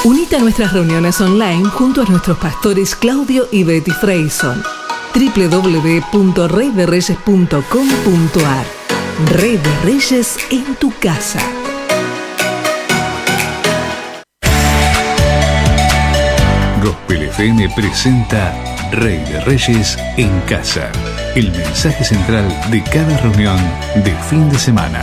Unite a nuestras reuniones online junto a nuestros pastores Claudio y Betty Freyson. www.reydereyes.com.ar. Rey de Reyes en tu casa. Gospel FM presenta Rey de Reyes en casa. El mensaje central de cada reunión de fin de semana.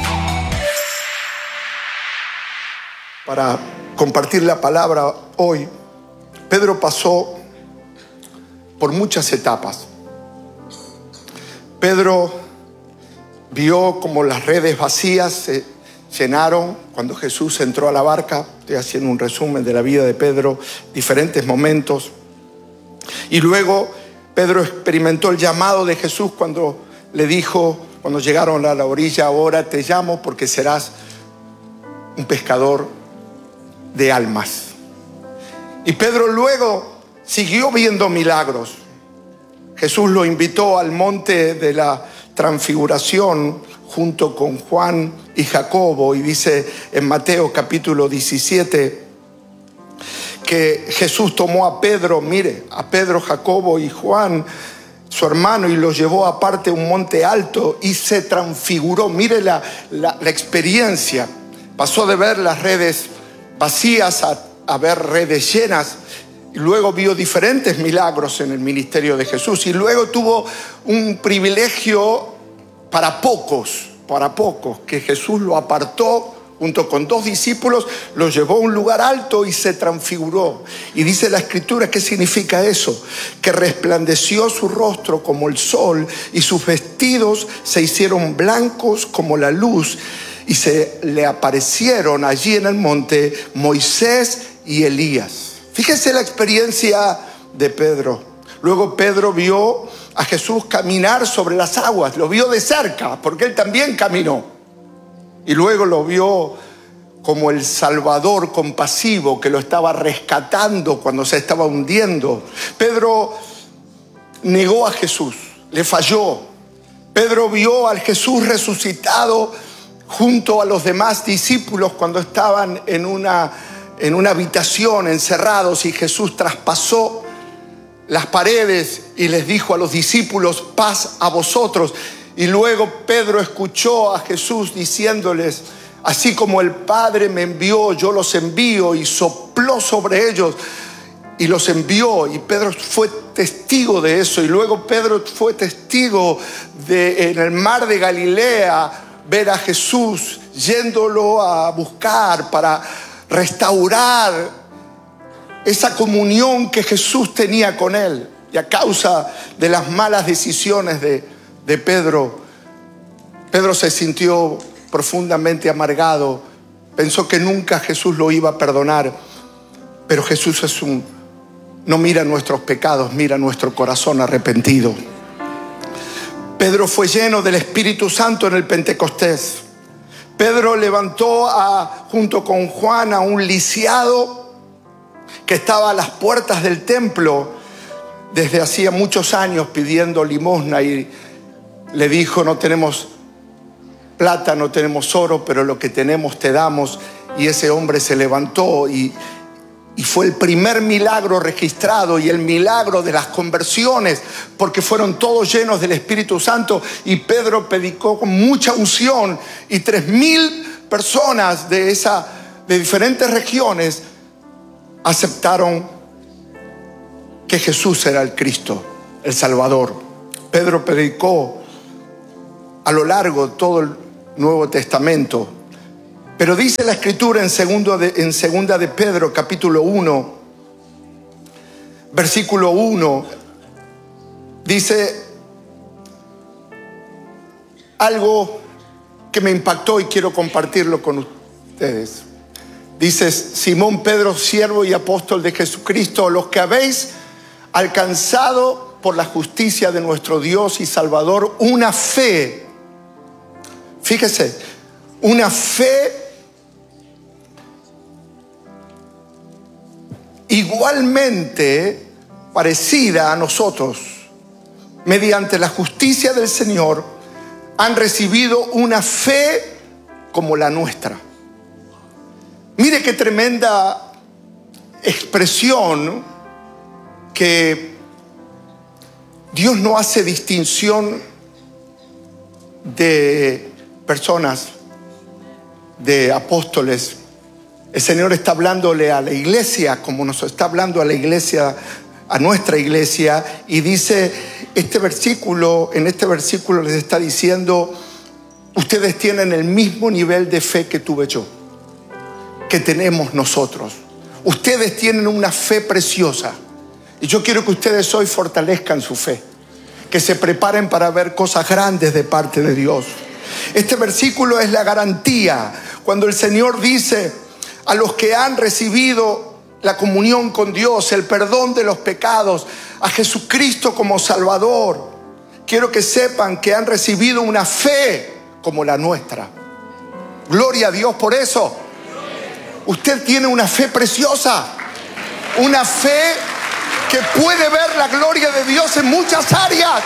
Para compartir la palabra hoy, Pedro pasó por muchas etapas. Pedro vio como las redes vacías se llenaron cuando Jesús entró a la barca. Estoy haciendo un resumen de la vida de Pedro, diferentes momentos. Y luego Pedro experimentó el llamado de Jesús cuando le dijo, cuando llegaron a la orilla: ahora te llamo porque serás un pescador de almas. Y Pedro luego siguió viendo milagros. Jesús lo invitó al monte de la Transfiguración junto con Juan y Jacobo, y dice en Mateo capítulo 17 que Jesús tomó a Pedro, a Pedro, Jacobo y Juan, su hermano, y los llevó aparte a un monte alto y se transfiguró. Mire la experiencia. Pasó de ver las redes vacías a ver redes llenas. Y luego vio diferentes milagros en el ministerio de Jesús. Y luego tuvo un privilegio para pocos, que Jesús lo apartó junto con 2 discípulos, lo llevó a un lugar alto y se transfiguró. Y dice la Escritura, ¿qué significa eso? Que resplandeció su rostro como el sol y sus vestidos se hicieron blancos como la luz. Y se le aparecieron allí en el monte Moisés y Elías. Fíjese la experiencia de Pedro. Luego Pedro vio a Jesús caminar sobre las aguas. Lo vio de cerca, porque él también caminó. Y luego lo vio como el Salvador compasivo que lo estaba rescatando cuando se estaba hundiendo. Pedro negó a Jesús, le falló. Pedro vio al Jesús resucitado junto a los demás discípulos cuando estaban en una habitación encerrados, y Jesús traspasó las paredes y les dijo a los discípulos: paz a vosotros. Y luego Pedro escuchó a Jesús diciéndoles: así como el Padre me envió, yo los envío, y sopló sobre ellos y los envió. Y Pedro fue testigo de eso. Y luego Pedro fue testigo de, en el mar de Galilea, ver a Jesús yéndolo a buscar para restaurar esa comunión que Jesús tenía con él. Y a causa de las malas decisiones de Pedro, Pedro se sintió profundamente amargado. Pensó que nunca Jesús lo iba a perdonar. Pero Jesús no mira nuestros pecados, mira nuestro corazón arrepentido. Pedro fue lleno del Espíritu Santo en el Pentecostés. Pedro levantó junto con Juan a un lisiado que estaba a las puertas del templo desde hacía muchos años pidiendo limosna, y le dijo: no tenemos plata, no tenemos oro, pero lo que tenemos te damos. Y ese hombre se levantó y fue el primer milagro registrado, y el milagro de las conversiones, porque fueron todos llenos del Espíritu Santo. Y Pedro predicó con mucha unción, y 3,000 personas de diferentes regiones aceptaron que Jesús era el Cristo, el Salvador. Pedro predicó a lo largo de todo el Nuevo Testamento. Pero dice la Escritura en segunda de Pedro, capítulo 1, versículo 1, dice algo que me impactó y quiero compartirlo con ustedes. Dice: Simón Pedro, siervo y apóstol de Jesucristo, los que habéis alcanzado por la justicia de nuestro Dios y Salvador una fe. Fíjese, una fe igualmente parecida a nosotros, mediante la justicia del Señor, han recibido una fe como la nuestra. Mire qué tremenda expresión que Dios no hace distinción de personas, de apóstoles. El Señor está hablándole a la iglesia como nos está hablando a la iglesia, a nuestra iglesia, y dice en este versículo les está diciendo: ustedes tienen el mismo nivel de fe que tuve yo, que tenemos nosotros. Ustedes tienen una fe preciosa, y yo quiero que ustedes hoy fortalezcan su fe, que se preparen para ver cosas grandes de parte de Dios. Este versículo es la garantía cuando el Señor dice: a los que han recibido la comunión con Dios, el perdón de los pecados, a Jesucristo como Salvador, quiero que sepan que han recibido una fe como la nuestra. Gloria a Dios por eso. Usted tiene una fe preciosa, una fe que puede ver la gloria de Dios en muchas áreas.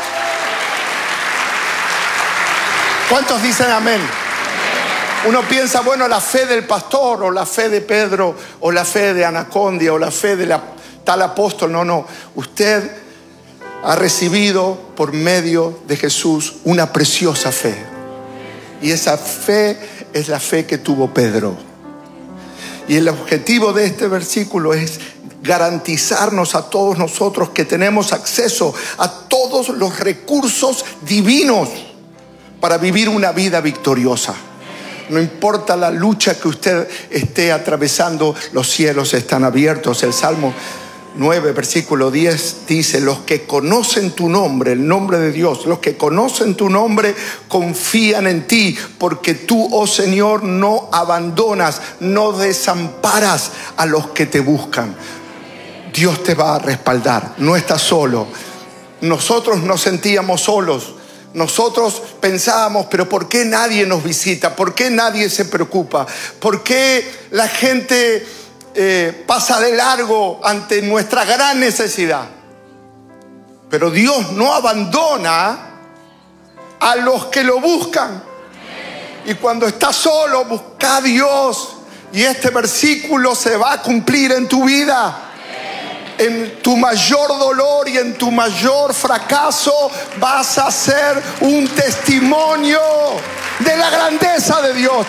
¿Cuántos dicen amén? Uno piensa, bueno, la fe del pastor, o la fe de Pedro, o la fe de Anacondia, o la fe de tal apóstol. No. Usted ha recibido por medio de Jesús una preciosa fe. Y esa fe es la fe que tuvo Pedro. Y el objetivo de este versículo es garantizarnos a todos nosotros que tenemos acceso a todos los recursos divinos para vivir una vida victoriosa. No importa la lucha que usted esté atravesando, los cielos están abiertos. El Salmo 9, versículo 10 dice: los que conocen tu nombre, el nombre de Dios, los que conocen tu nombre confían en ti, porque tú, oh Señor, no abandonas, no desamparas a los que te buscan. Dios te va a respaldar, no estás solo. Nosotros nos sentíamos solos. Nosotros pensábamos, pero ¿por qué nadie nos visita? ¿Por qué nadie se preocupa? ¿Por qué la gente pasa de largo ante nuestra gran necesidad? Pero Dios no abandona a los que lo buscan. Y cuando estás solo, busca a Dios. Y este versículo se va a cumplir en tu vida. En tu mayor dolor y en tu mayor fracaso vas a ser un testimonio de la grandeza de Dios.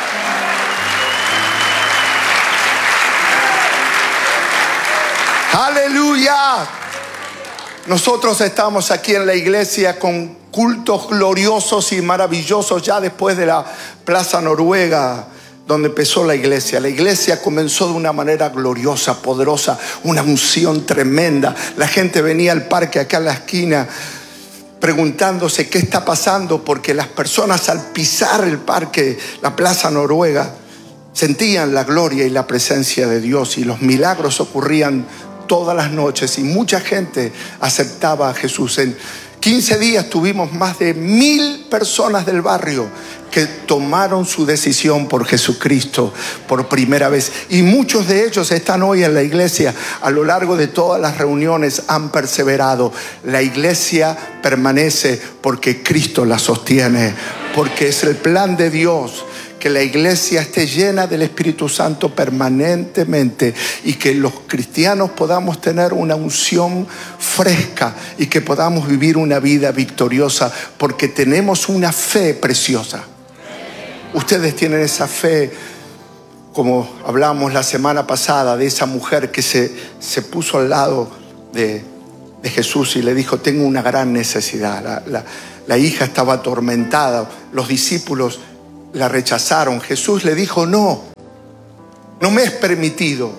Aleluya. Nosotros estamos aquí en la iglesia con cultos gloriosos y maravillosos ya después de la Plaza Noruega, donde empezó la iglesia. La iglesia comenzó de una manera gloriosa, poderosa, una unción tremenda. La gente venía al parque acá en la esquina preguntándose qué está pasando, porque las personas al pisar el parque, la Plaza Noruega, sentían la gloria y la presencia de Dios, y los milagros ocurrían todas las noches y mucha gente aceptaba a Jesús. En 15 días tuvimos más de 1,000 personas del barrio que tomaron su decisión por Jesucristo por primera vez, y muchos de ellos están hoy en la iglesia. A lo largo de todas las reuniones han perseverado. La iglesia permanece porque Cristo la sostiene, porque es el plan de Dios que la iglesia esté llena del Espíritu Santo permanentemente, y que los cristianos podamos tener una unción fresca y que podamos vivir una vida victoriosa, porque tenemos una fe preciosa. Ustedes tienen esa fe, como hablamos la semana pasada de esa mujer que se puso al lado de Jesús y le dijo: tengo una gran necesidad. La hija estaba atormentada, los discípulos la rechazaron. Jesús le dijo: no me es permitido,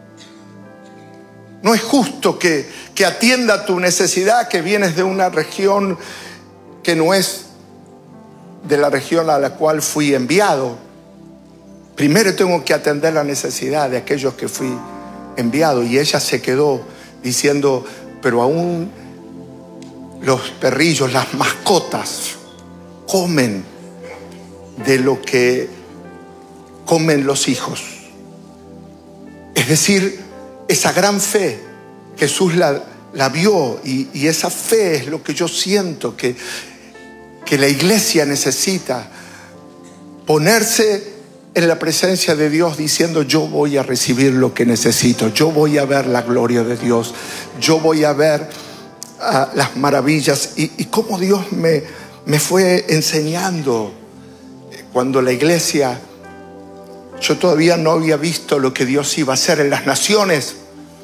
no es justo que atienda tu necesidad, que vienes de una región que no es de la región a la cual fui enviado. Primero tengo que atender la necesidad de aquellos que fui enviado. Y ella se quedó diciendo: pero aún los perrillos, las mascotas, comen de lo que comen los hijos. Es decir, esa gran fe, Jesús la vio, y esa fe es lo que yo siento que la iglesia necesita. Ponerse en la presencia de Dios diciendo: yo voy a recibir lo que necesito, yo voy a ver la gloria de Dios, yo voy a ver las maravillas y cómo Dios me fue enseñando. Cuando la iglesia, yo todavía no había visto lo que Dios iba a hacer en las naciones,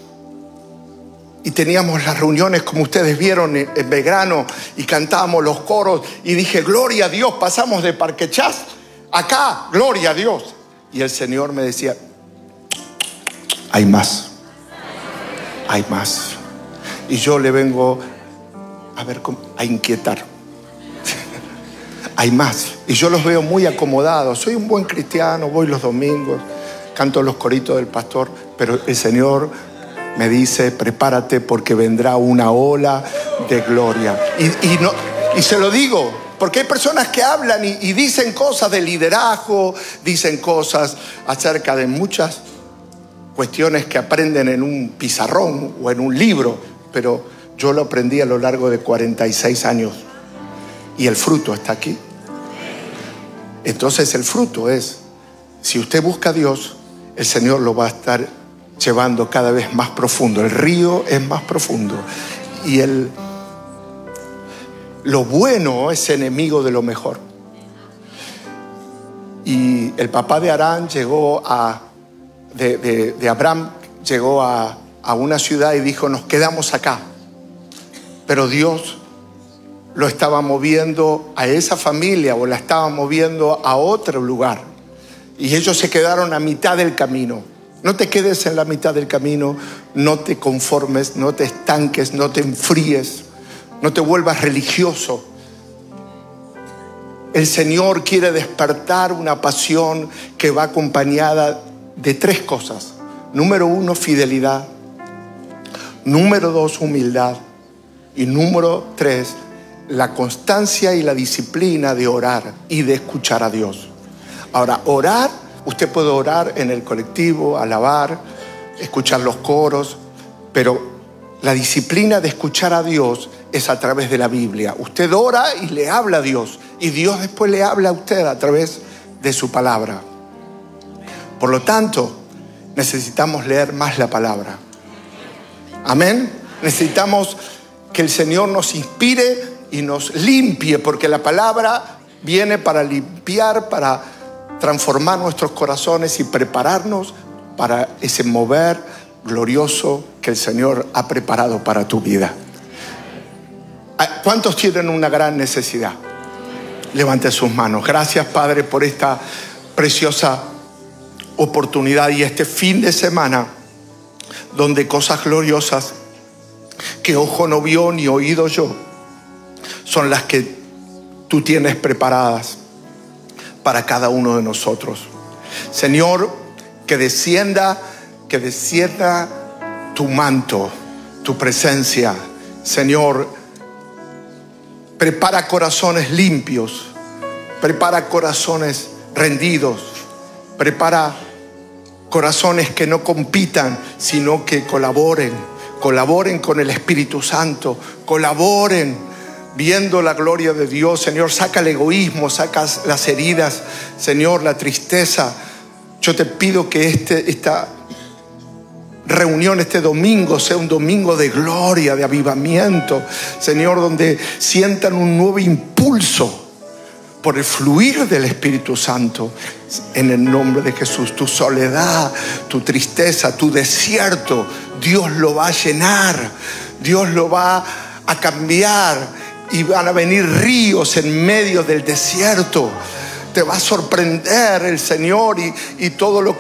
y teníamos las reuniones como ustedes vieron en Belgrano y cantábamos los coros y dije: gloria a Dios, pasamos de Parquechás acá, gloria a Dios. Y el Señor me decía: hay más, hay más. Y yo le vengo a inquietar. Hay más. Y yo los veo muy acomodados. Soy un buen cristiano, voy los domingos, canto los coritos del pastor, pero el Señor me dice: prepárate porque vendrá una ola de gloria. Y se lo digo, porque hay personas que hablan y dicen cosas de liderazgo, dicen cosas acerca de muchas cuestiones que aprenden en un pizarrón o en un libro, pero yo lo aprendí a lo largo de 46 años y el fruto está aquí. Entonces el fruto es, si usted busca a Dios, el Señor lo va a estar llevando cada vez más profundo. El río es más profundo y lo bueno es enemigo de lo mejor. Y el papá de Abraham llegó Abraham llegó a una ciudad y dijo: nos quedamos acá. Pero Dios lo estaba moviendo a esa familia o la estaba moviendo a otro lugar. Y ellos se quedaron a mitad del camino. No te quedes en la mitad del camino, no te conformes, no te estanques, no te enfríes, no te vuelvas religioso. El Señor quiere despertar una pasión que va acompañada de 3 cosas. Número 1, fidelidad. Número 2, humildad. Y número 3, la constancia y la disciplina de orar y de escuchar a Dios. Ahora, orar, usted puede orar en el colectivo, alabar, escuchar los coros, pero la disciplina de escuchar a Dios es a través de la Biblia. Usted ora y le habla a Dios, y Dios después le habla a usted a través de su palabra. Por lo tanto, necesitamos leer más la palabra. Amén. Necesitamos que el Señor nos inspire y nos limpie, porque la palabra viene para limpiar, para transformar nuestros corazones y prepararnos para ese mover glorioso que el Señor ha preparado para tu vida. ¿Cuántos tienen una gran necesidad? Levante sus manos. Gracias, Padre, por esta preciosa oportunidad y este fin de semana donde cosas gloriosas que ojo no vio ni oído yo son las que tú tienes preparadas para cada uno de nosotros. Señor, que descienda tu manto, tu presencia. Señor, prepara corazones limpios, prepara corazones rendidos, prepara corazones que no compitan, sino que colaboren con el Espíritu Santo, colaboren viendo la gloria de Dios. Señor, saca el egoísmo, saca las heridas, Señor, la tristeza. Yo te pido que esta reunión, este domingo, sea un domingo de gloria, de avivamiento, Señor, donde sientan un nuevo impulso por el fluir del Espíritu Santo. En el nombre de Jesús, tu soledad, tu tristeza, tu desierto, Dios lo va a llenar, Dios lo va a cambiar, y van a venir ríos en medio del desierto. Te va a sorprender el Señor y todo lo que